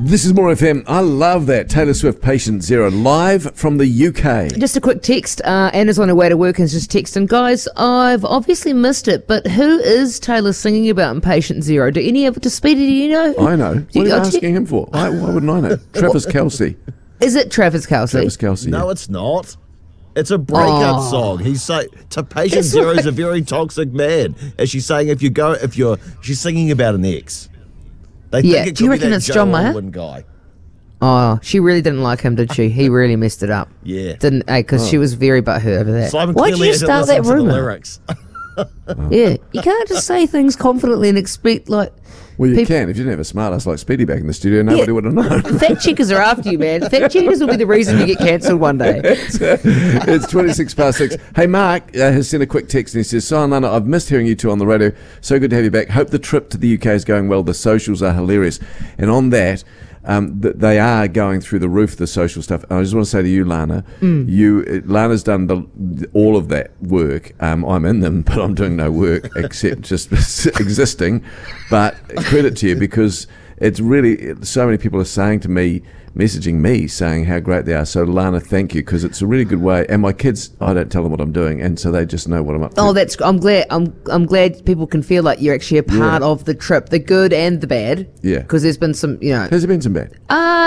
This is More FM. I love that. Taylor Swift, Patient Zero, live from the UK. Just a quick text. Anna's on her way to work and is just texting. Guys, I've obviously missed it, but who is Taylor singing about in Patient Zero? Speedy, do you know? I know. What are you asking him for? Why wouldn't I know? Travis Kelce. Is it Travis Kelce? Travis Kelce. No, it's not. It's a breakup song. He's saying to Patient Zero is a very toxic man. As she's saying, she's singing about an ex. They think it do you could be reckon that it's Joe John Mayer? Alwyn guy. Oh, she really didn't like him, did she? He really messed it up. Yeah. Didn't, because she was very butthurt over that. Simon Why'd clearly you hasn't start that listened to the rumour? lyrics. Yeah, you can't just say things confidently and expect, like... Well, you can. If you didn't have a smart ass like Speedy back in the studio, nobody would have known. Fact checkers are after you, man. Fact checkers will be the reason you get cancelled one day. It's 26 past 6. Hey, Mark has sent a quick text and he says, "So, Lana, I've missed hearing you two on the radio. So good to have you back. Hope the trip to the UK is going well. The socials are hilarious." And on that, they are going through the roof, the social stuff. And I just want to say to you, Lana, Lana's done all of that work. I'm in them, but I'm doing no work except just existing. But credit to you, because it's really, so many people are saying to me, messaging me, saying how great they are. So Lana, thank you, because it's a really good way. And my kids, I don't tell them what I'm doing, and so they just know what I'm up to. Oh, I'm glad. I'm glad people can feel like you're actually a part of the trip, the good and the bad. Yeah. Because there's been some, Has there been some bad?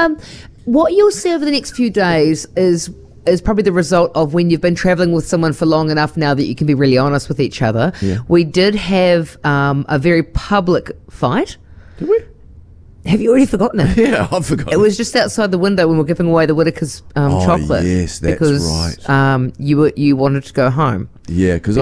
What you'll see over the next few days is probably the result of when you've been travelling with someone for long enough now that you can be really honest with each other. Yeah. We did have a very public fight. Did we? Have you already forgotten it? Yeah, I've forgotten. It was just outside the window when we were giving away the Whittaker's chocolate. Yes, that's because, right. You wanted to go home. Yeah, because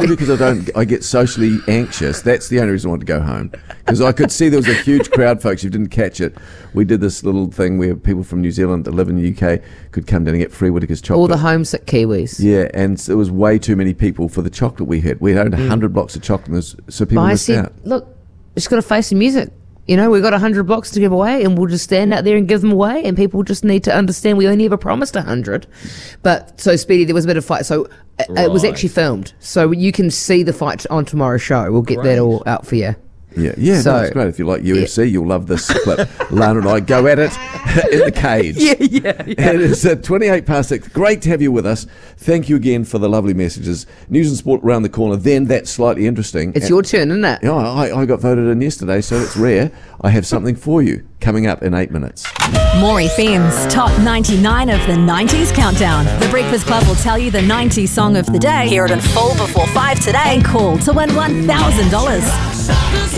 I get socially anxious. That's the only reason I wanted to go home. Because I could see there was a huge crowd, folks. You didn't catch it. We did this little thing where people from New Zealand that live in the UK could come down and get free Whittaker's chocolate. All the homesick Kiwis. Yeah, and there was way too many people for the chocolate we had. We had 100 blocks of chocolate, so people missed out. Look, just got to face the music. We've got 100 blocks to give away, and we'll just stand out there and give them away, and people just need to understand we only ever promised 100. But, so Speedy, there was a bit of fight. So it was actually filmed. So you can see the fight on tomorrow's show. We'll get that all out for you. Yeah, so, that's great. If you like UFC, you'll love this clip. Lana and I go at it in the cage. Yeah. And it's 28 past 6. Great to have you with us. Thank you again for the lovely messages. News and sport around the corner. Then That's Slightly Interesting. It's your turn, isn't it? Yeah, I got voted in yesterday, so it's rare. I have something for you coming up in 8 minutes. More FM's Top 99 of the 90s Countdown. The Breakfast Club will tell you the 90s song of the day. Hear it in full before 5 today. And call to win $1,000.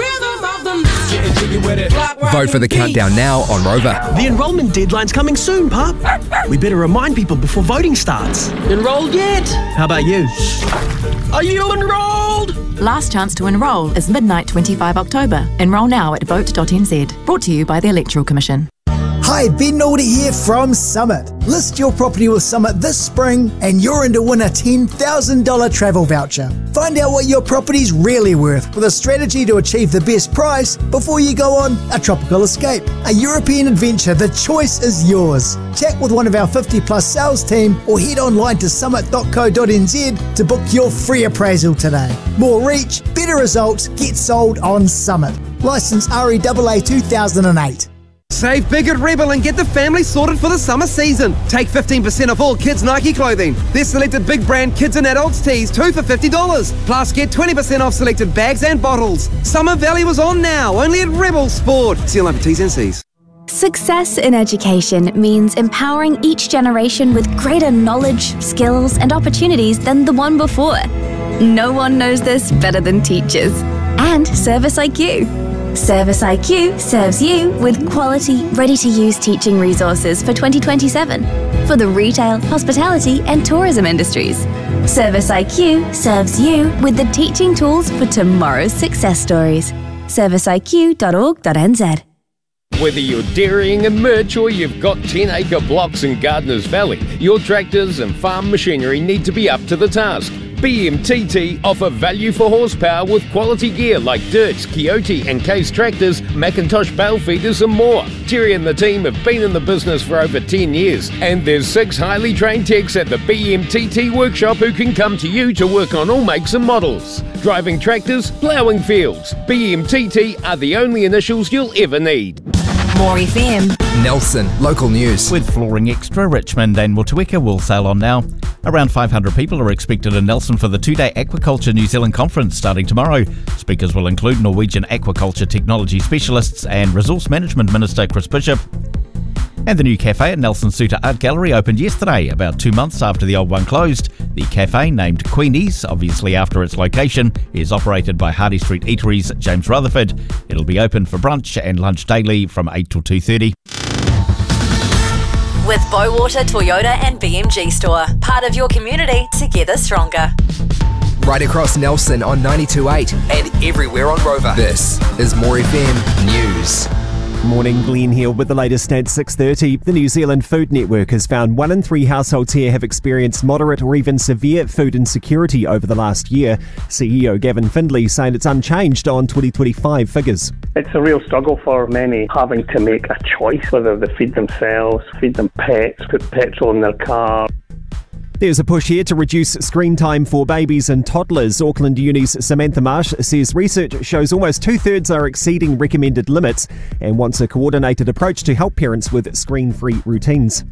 Vote for the countdown now on Rover. The enrolment deadline's coming soon, pup. We better remind people before voting starts. Enrolled yet? How about you? Are you enrolled? Last chance to enrol is midnight 25 October. Enrol now at vote.nz. Brought to you by the Electoral Commission. Hi, Ben Nordy here from Summit. List your property with Summit this spring and you're in to win a $10,000 travel voucher. Find out what your property's really worth with a strategy to achieve the best price before you go on a tropical escape. A European adventure, the choice is yours. Chat with one of our 50 plus sales team or head online to summit.co.nz to book your free appraisal today. More reach, better results, get sold on Summit. Licence REAA 2008. Save big at Rebel and get the family sorted for the summer season. Take 15% off all kids' Nike clothing. Their selected big brand kids and adults tees, 2 for $50. Plus get 20% off selected bags and bottles. Summer Valley was on now, only at Rebel Sport. See online for T's and C's. Success in education means empowering each generation with greater knowledge, skills and opportunities than the one before. No one knows this better than teachers. And Service IQ. Service IQ serves you with quality, ready-to-use teaching resources for 2027 for the retail, hospitality and tourism industries. Service IQ serves you with the teaching tools for tomorrow's success stories. serviceiq.org.nz. Whether you're dairying and merch or you've got 10-acre blocks in Gardner's Valley, your tractors and farm machinery need to be up to the task. BMTT offer value for horsepower with quality gear like Dirt's, Coyote and Case tractors, Macintosh bale feeders and more. Terry and the team have been in the business for over 10 years and there's 6 highly trained techs at the BMTT workshop who can come to you to work on all makes and models. Driving tractors, ploughing fields. BMTT are the only initials you'll ever need. More FM. Nelson, local news. With Flooring Extra, Richmond and Motueka will sail on now. Around 500 people are expected in Nelson for the two-day Aquaculture New Zealand conference starting tomorrow. Speakers will include Norwegian aquaculture technology specialists and Resource Management Minister Chris Bishop. And the new cafe at Nelson Suter Art Gallery opened yesterday, about 2 months after the old one closed. The cafe, named Queenie's, obviously after its location, is operated by Hardy Street Eateries, James Rutherford. It'll be open for brunch and lunch daily from 8 till 2:30. With Bowater Toyota and BMG Store. Part of your community, together stronger. Right across Nelson on 92.8 and everywhere on Rover. This is More FM News. Morning, Glenn here with the latest at 6:30. The New Zealand Food Network has found 1 in 3 households here have experienced moderate or even severe food insecurity over the last year. CEO Gavin Findlay saying it's unchanged on 2025 figures. It's a real struggle for many having to make a choice whether they feed themselves, feed them pets, put petrol in their car. There's a push here to reduce screen time for babies and toddlers. Auckland Uni's Samantha Marsh says research shows almost 2/3 are exceeding recommended limits and wants a coordinated approach to help parents with screen-free routines.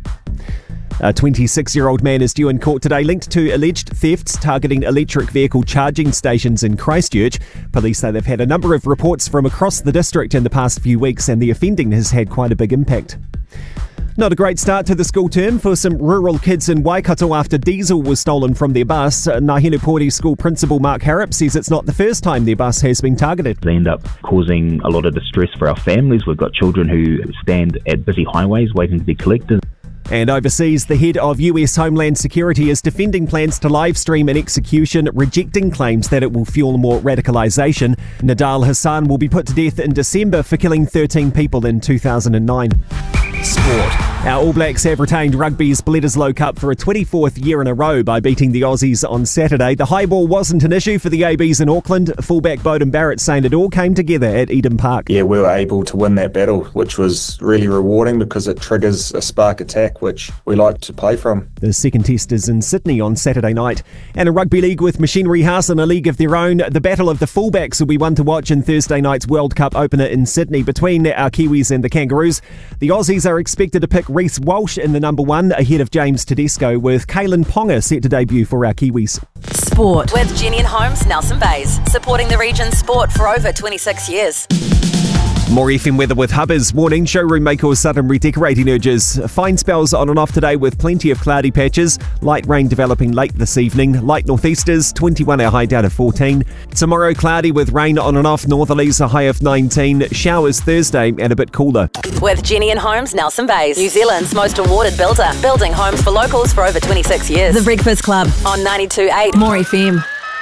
A 26-year-old man is due in court today linked to alleged thefts targeting electric vehicle charging stations in Christchurch. Police say they've had a number of reports from across the district in the past few weeks and the offending has had quite a big impact. Not a great start to the school term for some rural kids in Waikato after diesel was stolen from their bus. Nahinupori School Principal Mark Harrop says it's not the first time their bus has been targeted. They end up causing a lot of distress for our families. We've got children who stand at busy highways waiting to be collected. And overseas, the head of US Homeland Security is defending plans to live stream an execution, rejecting claims that it will fuel more radicalisation. Nadal Hassan will be put to death in December for killing 13 people in 2009. Sport. Our All Blacks have retained rugby's Bledisloe Cup for a 24th year in a row by beating the Aussies on Saturday. The high ball wasn't an issue for the ABs in Auckland. Fullback Beauden Barrett saying it all came together at Eden Park. Yeah, we were able to win that battle, which was really rewarding because it triggers a spark attack, which we like to play from. The second test is in Sydney on Saturday night. And a rugby league with Machinery House in a league of their own. The battle of the fullbacks will be one to watch in Thursday night's World Cup opener in Sydney between our Kiwis and the Kangaroos. The Aussies are expected to pick Reece Walsh in the number 1 ahead of James Tedesco, with Kalen Ponga set to debut for our Kiwis. Sport with Jenny and Holmes Nelson Bays, supporting the region's sport for over 26 years. More FM weather with Hubbers. Morning. Showroom makers sudden redecorating urges. Fine spells on and off today with plenty of cloudy patches. Light rain developing late this evening. Light northeasters, 21 our high down to 14. Tomorrow cloudy with rain on and off. Northerlies a high of 19. Showers Thursday and a bit cooler. With Jenny and Holmes Nelson Bays, New Zealand's most awarded builder. Building homes for locals for over 26 years. The Breakfast Club On 92.8 More FM.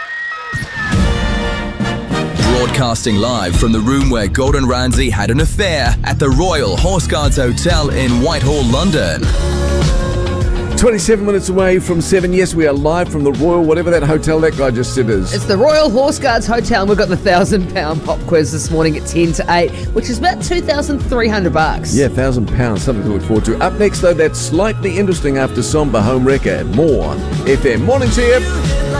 Broadcasting live from the room where Gordon Ramsay had an affair at the Royal Horse Guards Hotel in Whitehall, London. 27 minutes away from 7. Yes, we are live from the Royal, whatever that hotel that guy just said is. It's the Royal Horse Guards Hotel, and we've got the £1,000 pop quiz this morning at 10 to 8, which is about $2,300. Yeah, £1,000, something to look forward to. Up next, though, that's slightly interesting after Somber Home Wrecker. More on FM. Morning to you.